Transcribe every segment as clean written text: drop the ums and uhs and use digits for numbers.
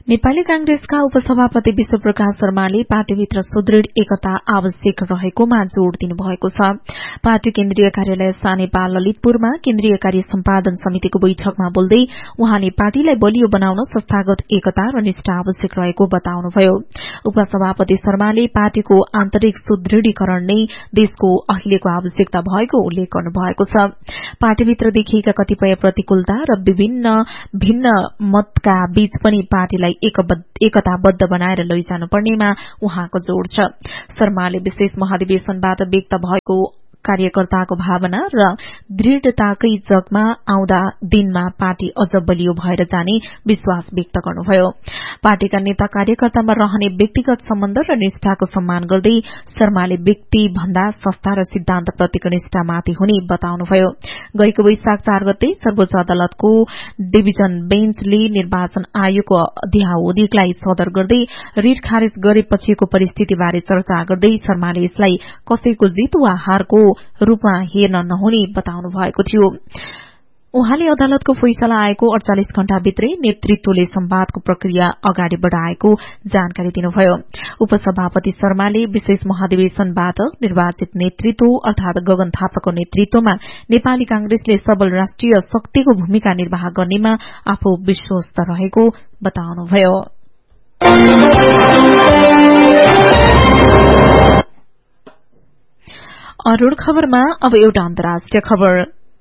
नेपाली कांग्रेसका उपसभापति विश्वप्रकाश शर्माले पार्टीभित्र सुदृढ़ एकता आवश्यक रहेकोमा जोड़ दिनुभएको छ। पार्टी केन्द्रीय कार्यालय सानेपा ललितपुरमा केन्द्रीय कार्य सम्पादन समितिको बैठकमा बोल्दै उहाँले पार्टीलाई बलियो बनाउन संस्थागत एकता र निष्ठा आवश्यक रहेको बताउनुभयो। उपसभापति शर्माले पार्टीको आन्तरिक सुदृढीकरण नै देशको अहिलेको आवश्यकता भएको उल्लेख गर्नुभएको छ। पार्टीभित्र देखिएका कतिपय प्रतिकूलता र विभिन्न भिन्न मतका बीच पनि पार्टीलाई एकताबद्ध बनाएर लैजानुपर्नेमा उहाँको जोड़ छ। शर्माले विशेष महाधिवेशनबाट व्यक्त भएको कार्यकर्ताको भावना र दृढ़ताकै जगमा आउँदा दिनमा पार्टी अझ बलियो भएर जाने विश्वास व्यक्त गर्नुभयो। पार्टीका नेता कार्यकर्तामा रहने व्यक्तिगत सम्बन्ध र निष्ठाको सम्मान गर्दै शर्माले व्यक्ति भन्दा संस्था र सिद्धान्त प्रतिको निष्ठामाथि हुने बताउनुभयो। गएको वैशाख 4 गते सर्वोच्च अदालतको डिभिजन बेन्चले निर्वाचन आयोगको अध्यादेशलाई सदर गर्दै रिट खारेज गरेपछिको परिस्थितिबारे चर्चा गर्दै शर्माले यसलाई कसैको जित वा हारको रूपमा हेर्न नहुने बताउनु भएको थियो। उहाँले अदालतको फैसला आएको 48 घण्टाभित्रै नेतृत्वले संवादको प्रक्रिया अगाडि बढ़ाएको जानकारी दिनुभयो। उपसभापति शर्माले विशेष महाधिवेशनबाट निर्वाचित नेतृत्व अर्थात गगन थापाको नेतृत्वमा नेपाली कांग्रेसले सबल राष्ट्रिय शक्तिको भूमिका निर्वाह गर्नेमा आफू विश्वस्त रहेको बताउनुभयो। अरूण खबरमा अब एउटा अन्तर्राष्ट्रिय खबर।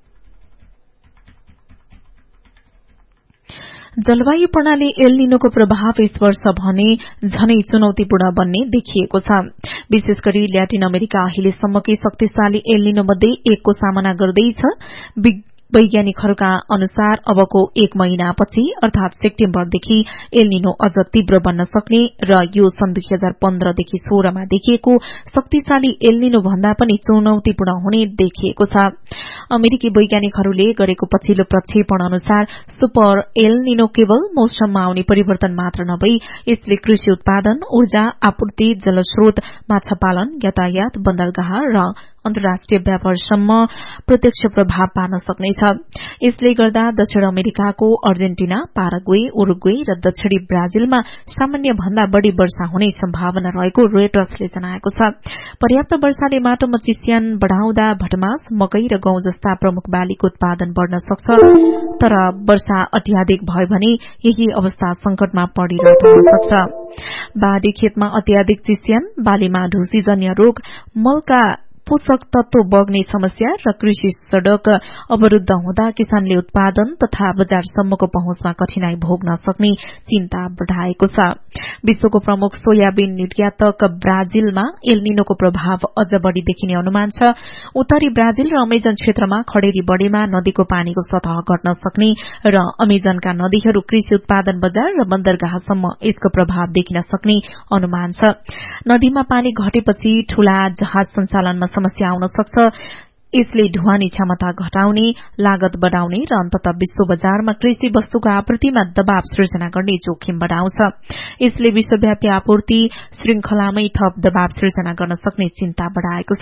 जलवायु प्रणाली एल निनोको प्रभाव यस वर्ष भने झनै चुनौतीपूर्ण बन्ने देखिएको छ। विशेष गरी ल्याटिन अमेरिका अहिलेसम्मकै शक्तिशाली एल निनो मध्ये एकको सामना गर्दैछ। वैज्ञानिकहरूका अनुसार अबको 1 महिनापछि अर्थात सेप्टेम्बरदेखि एल निनो अझ तीव्र बन्न सक्ने र यो सन् 2015 देखि 16 मा देखिएको शक्तिशाली एल निनो भन्दा पनि चुनौतीपूर्ण हुने देखिएको छ। अमेरिकी वैज्ञानिकहरूले गरेको पछिल्लो प्रक्षेपण अनुसार सुपर एल निनो केवल मौसममा आउने परिवर्तन मात्र नभई यसले कृषि उत्पादन, ऊर्जा आपूर्ति, जलस्रोत, माछा पालन, यातायात, बन्दरगाह र अन्तर्राष्ट्रिय व्यापारसम्म प्रत्यक्ष प्रभाव पार्न सक्नेछ। यसले गर्दा दक्षिण अमेरिकाको अर्जेन्टिना, पाराग्वे, उरुग्वे र दक्षिणी ब्राजिलमा सामान्य भन्दा बढ़ी वर्षा हुने सम्भावना रहेको रोयटर्सले जनाएको छ। पर्याप्त वर्षाले माटोमा चिस्यान बढ़ाउँदा भटमास, मकै र गहुँ जस्ता प्रमुख बालीको उत्पादन बढ़न सक्छ। तर वर्षा अत्याधिक भयो भने यही अवस्था संकटमा परिरहन सक्छ। बाढी खेतमा अत्याधिक चिस्यान, बालीमा ढुसीजन्य रोग, मलका पोषक तत्व बग्ने समस्या र कृषि सड़क अवरूद्ध हुँदा किसानले उत्पादन तथा बजारसम्मको पहुँचमा कठिनाई भोग्न सक्ने चिन्ता बढ़ाएको छ। विश्वको प्रमुख सोयाबीन निर्यातक ब्राजिलमा एल निनोको प्रभाव अझ बढ़ी देखिने अनुमान छ। उत्तरी ब्राजिल र अमेजन क्षेत्रमा खडेरी बढ़ेमा नदीको पानीको सतह घट्न सक्ने र अमेजनका नदीहरू कृषि उत्पादन बजार र बन्दरगाहसम्म यसको प्रभाव देखिन सक्ने अनुमान छ। नदीमा पानी घटेपछि ठूला जहाज सञ्चालनमा समस्या आउन सक्छ। यसले ढुवानी क्षमता घटाउने, लागत बढ़ाउने र अन्ततः विश्व बजारमा कृषि वस्तुको आपूर्तिमा दबाव सृजना गर्ने जोखिम बढ़ाउँछ। यसले विश्वव्यापी आपूर्ति श्रृंखलामै थप दबाव सृजना गर्न सक्ने चिन्ता बढ़ाएको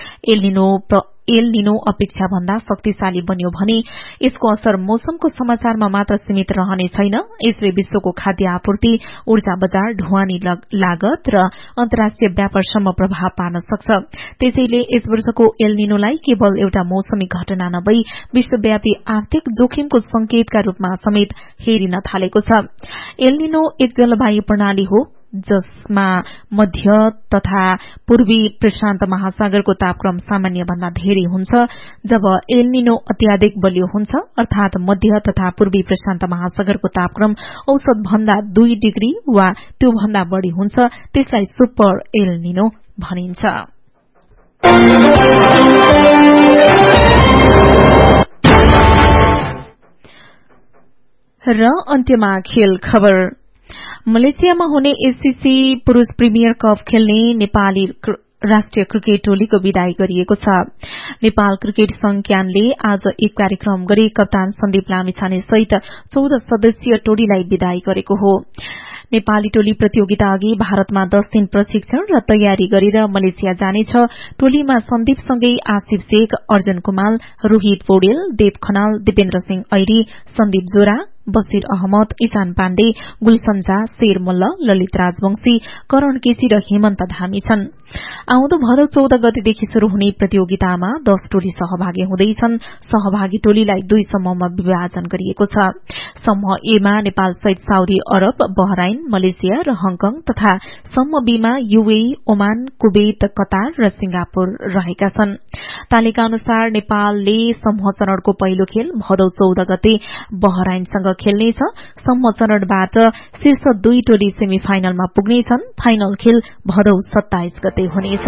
छ। एल निनो अपेक्षा भन्दा शक्तिशाली बन्यो भने यसको असर मौसमको समाचारमा मात्र सीमित रहने छैन। यसले विश्वको खाद्य आपूर्ति, ऊर्जा बजार, ढुवानी लागत र अन्तर्राष्ट्रिय व्यापारसम्म प्रभाव पार्न सक्छ। त्यसैले यस वर्षको एल निनोलाई केवल एउटा मौसमी घटना नभई विश्वव्यापी आर्थिक जोखिमको संकेतका रूपमा समेत हेरिन थालेको छ। एल निनो एक जलवायु प्रणाली हो जसमा मध्य तथा पूर्वी प्रशान्त महासागरको तापक्रम सामान्य भन्दा धेरै हुन्छ। जब एल निनो अत्याधिक बलियो हुन्छ अर्थात मध्य तथा पूर्वी प्रशान्त महासागरको तापक्रम औसत भन्दा 2 डिग्री वा त्यो भन्दा बढ़ी हुन्छ त्यसलाई सुपर एल निनो भनिन्छ। र अन्त्यमा खेल खबर। मलेसियामा हुने एससीसी पुरूष प्रिमियर कप खेल्ने नेपाली राष्ट्रिय क्रिकेट टोलीको विदाई गरिएको छ। नेपाल क्रिकेट संज्ञानले आज एक कार्यक्रम गरी कप्तान सन्दीप लामिछाने सहित 14 सदस्यीय टोलीलाई विदाई गरेको हो। नेपाली टोली प्रतियोगिता अघि भारतमा 10 दिन प्रशिक्षण र तयारी गरेर मलेसिया जानेछ। टोलीमा सन्दीपसँगै आसिफ शेख, अर्जुन कुमाल, रोहित पौडेल, देव खनाल, दिपेन्द्र सिंह ऐरी, सन्दीप जोरा, बसिर अहमद, इसान पाण्डे, गुलसन झा, शेर मल्ल, ललित राजवंशी, करण केसी र हेमन्त धामी छन्। आउँदो भदौ 14 गतेदेखि शुरू हुने प्रतियोगितामा 10 टोली सहभागी हुँदैछन्। सहभागी टोलीलाई 2 समूहमा विभाजन गरिएको छ। समूह ए मा नेपाल सहित साउदी अरब, बहराइन, मलेसिया र हङकङ तथा समूह बी मा यूएई, ओमान, कुवेत, कतार र सिंगापुर रहेका छन्। तालिका अनुसार नेपालले समूह चरणको पहिलो खेल भदौ 14 गते बहराइनसँग खेल्नेछ। समूह चरणबाट शीर्ष 2 टोली सेमी फाइनलमा पुग्नेछन्। फाइनल खेल भदौ 27 गते हुनेछ।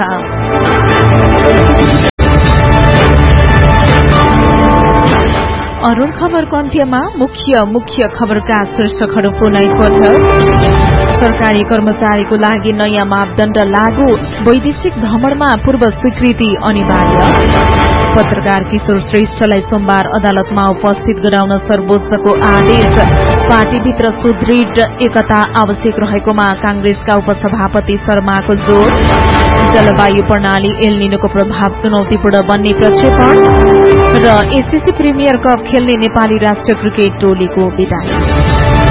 अरूण खबरको अन्त्यमा मुख्य खबरका शीर्षकहरू पुनः एकपटक। सरकारी कर्मचारीको लागि नयाँ मापदण्ड लागू, वैदेशिक भ्रमणमा पूर्व स्वीकृति अनिवार्य। पत्रकार किशोर श्रेष्ठलाई सोमबार अदालतमा उपस्थित गराउन सर्वोच्चको आदेश। पार्टीभित्र सुदृढ एकता आवश्यक रहेकोमा कांग्रेसका उपसभापति शर्माको जोड़। जलवायु प्रणाली एल निनोको प्रभाव चुनौतीपूर्ण बन्ने प्रक्षेपण र एससीसी प्रिमियर कप खेल्ने नेपाली राष्ट्रिय क्रिकेट टोलीको विदाई।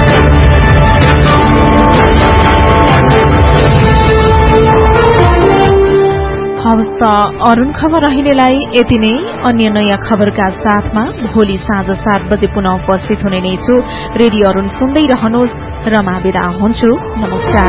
हवस् त अरूण खबर अहिलेलाई यति नै। अन्य नयाँ खबरका साथमा भोलि साँझ 7 बजे पुनः उपस्थित हुने नै छु। रेडियो अरूण सुन्दै रहनुहोस्। रमा बिदा हुन्छु। नमस्कार।